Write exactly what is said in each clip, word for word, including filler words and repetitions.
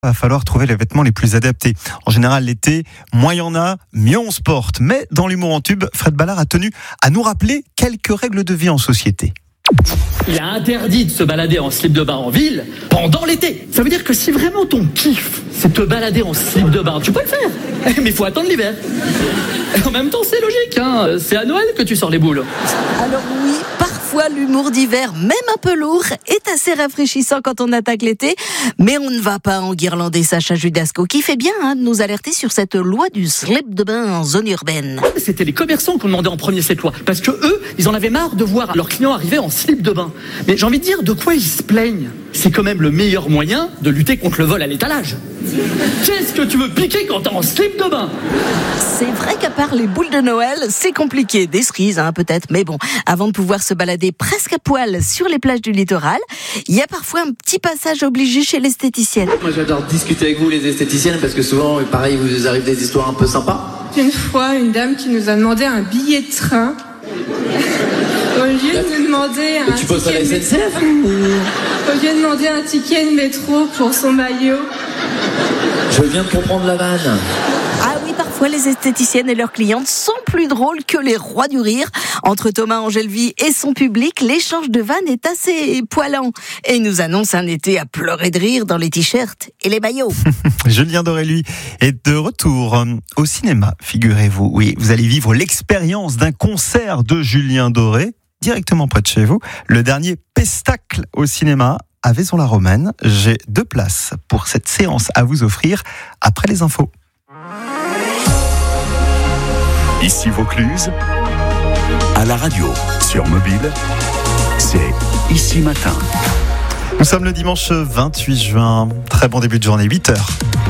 va falloir trouver les vêtements les plus adaptés. En général, l'été, moins il y en a, mieux on se porte. Mais dans l'humour en tube, Fred Ballard a tenu à nous rappeler quelques règles de vie en société. Il est interdit de se balader en slip de bain en ville pendant l'été. Ça veut dire que si vraiment ton kiff, c'est te balader en slip de bain, tu peux le faire. Mais il faut attendre l'hiver. En même temps, c'est logique, hein. C'est à Noël que tu sors les boules. Alors oui, parfois l'humour d'hiver, même un peu lourd, est assez rafraîchissant quand on attaque l'été. Mais on ne va pas enguirlander Sacha Judasco, qui fait bien hein, de nous alerter sur cette loi du slip de bain en zone urbaine. C'était les commerçants qui ont demandé en premier cette loi. Parce que eux, ils en avaient marre de voir leurs clients arriver en slip de bain. Mais j'ai envie de dire, de quoi ils se plaignent ? C'est quand même le meilleur moyen de lutter contre le vol à l'étalage. Qu'est-ce que tu veux piquer quand t'es en slip de bain ? C'est vrai qu'à part les boules de Noël, c'est compliqué. Des cerises, hein, peut-être. Mais bon, avant de pouvoir se balader presque à poil sur les plages du littoral, il y a parfois un petit passage obligé chez l'esthéticienne. Moi, j'adore discuter avec vous, les esthéticiennes, parce que souvent, pareil, vous arrive des histoires un peu sympas. Une fois, une dame qui nous a demandé un billet de train. Au lieu de nous demander un tu bosses à la ticket S N C F de métro, au lieu de demander un ticket de métro pour son maillot. Je viens de comprendre la vanne. Ah oui, parfois les esthéticiennes et leurs clientes sont plus drôles que les rois du rire. Entre Thomas Angelvy et son public, l'échange de vannes est assez poilant et nous annonce un été à pleurer de rire dans les t-shirts et les maillots. Julien Doré, lui, est de retour au cinéma, figurez-vous. Oui, vous allez vivre l'expérience d'un concert de Julien Doré, directement près de chez vous. Le dernier Pestacle au cinéma à Vaison-la-Romaine. J'ai deux places pour cette séance à vous offrir après les infos. Ici Vaucluse, à la radio, sur mobile, c'est Ici Matin. Nous sommes le dimanche vingt-huit juin. Très bon début de journée, huit heures.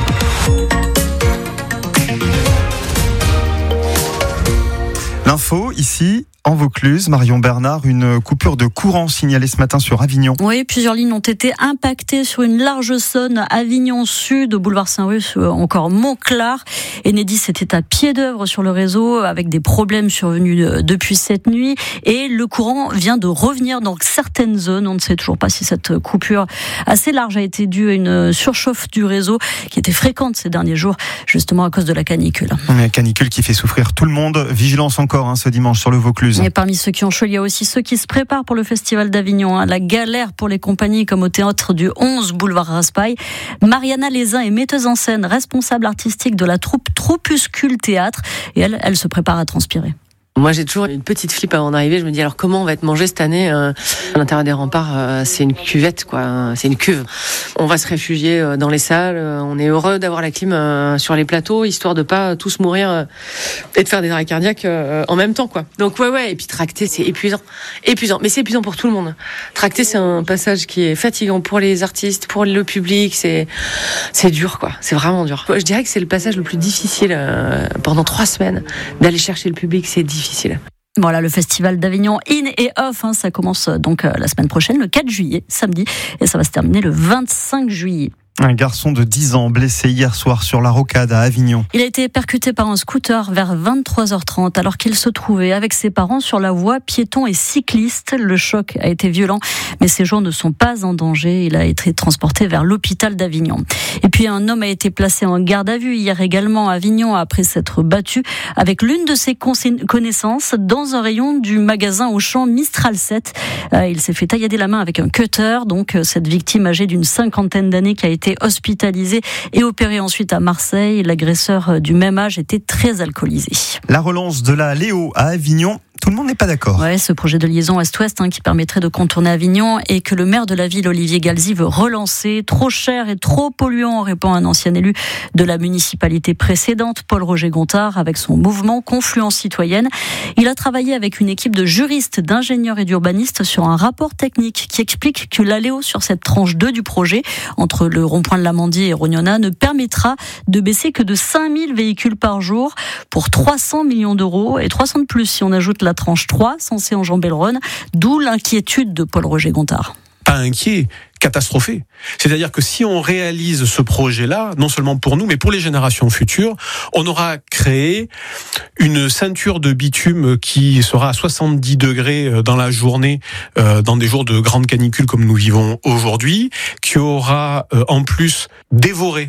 L'info ici en Vaucluse, Marion Bernard, une coupure de courant signalée ce matin sur Avignon. Oui, plusieurs lignes ont été impactées sur une large zone. Avignon Sud, boulevard Saint-Rus, encore Montclar. Enedis était à pied d'œuvre sur le réseau avec des problèmes survenus depuis cette nuit. Et le courant vient de revenir dans certaines zones. On ne sait toujours pas si cette coupure assez large a été due à une surchauffe du réseau qui était fréquente ces derniers jours, justement à cause de la canicule. La canicule qui fait souffrir tout le monde. Vigilance encore hein, ce dimanche sur le Vaucluse. Et parmi ceux qui ont chaud, il y a aussi ceux qui se préparent pour le Festival d'Avignon. Hein. La galère pour les compagnies comme au théâtre du onze, boulevard Raspail. Mariana Lézin est metteuse en scène, responsable artistique de la troupe Troupuscule Théâtre. Et elle, elle se prépare à transpirer. Moi, j'ai toujours une petite flippe avant d'arriver. Je me dis alors comment on va être mangé cette année euh, à l'intérieur des remparts, euh, c'est une cuvette, quoi. C'est une cuve. On va se réfugier euh, dans les salles. Euh, on est heureux d'avoir la clim euh, sur les plateaux, histoire de pas tous mourir euh, et de faire des arrêts cardiaques euh, en même temps, quoi. Donc ouais, ouais. Et puis tracter, c'est épuisant, épuisant. Mais c'est épuisant pour tout le monde. Tracter, c'est un passage qui est fatigant pour les artistes, pour le public. C'est c'est dur, quoi. C'est vraiment dur. Je dirais que c'est le passage le plus difficile euh, pendant trois semaines d'aller chercher le public. C'est difficile. Difficile. Voilà, le festival d'Avignon in et off, hein, ça commence donc euh, la semaine prochaine, le quatre juillet, samedi, et ça va se terminer le vingt-cinq juillet. Un garçon de dix ans blessé hier soir sur la rocade à Avignon. Il a été percuté par un scooter vers vingt-trois heures trente alors qu'il se trouvait avec ses parents sur la voie piétons et cyclistes. Le choc a été violent, mais ces gens ne sont pas en danger. Il a été transporté vers l'hôpital d'Avignon. Et puis un homme a été placé en garde à vue hier également à Avignon après s'être battu avec l'une de ses connaissances dans un rayon du magasin Auchan Mistral sept. Il s'est fait taillader la main avec un cutter. Donc cette victime âgée d'une cinquantaine d'années qui a été hospitalisé et opéré ensuite à Marseille. L'agresseur du même âge était très alcoolisé. La relance de la Léo à Avignon, tout le monde n'est pas d'accord. Ouais, ce projet de liaison Est-Ouest hein, qui permettrait de contourner Avignon et que le maire de la ville, Olivier Galzi, veut relancer. Trop cher et trop polluant, répond un ancien élu de la municipalité précédente, Paul-Roger Gontard, avec son mouvement Confluence Citoyenne. Il a travaillé avec une équipe de juristes, d'ingénieurs et d'urbanistes sur un rapport technique qui explique que l'Aléo sur cette tranche deux du projet, entre le rond-point de l'Amandier et Rognona, ne permettra de baisser que de cinq mille véhicules par jour pour trois cents millions d'euros et trois cents de plus si on ajoute la tranche trois censée enjamber le Rhône, d'où l'inquiétude de Paul-Roger Gontard. Pas inquiet, catastrophé. C'est-à-dire que si on réalise ce projet-là, non seulement pour nous, mais pour les générations futures, on aura créé une ceinture de bitume qui sera à soixante-dix degrés dans la journée, euh, dans des jours de grande canicule comme nous vivons aujourd'hui, qui aura euh, en plus dévoré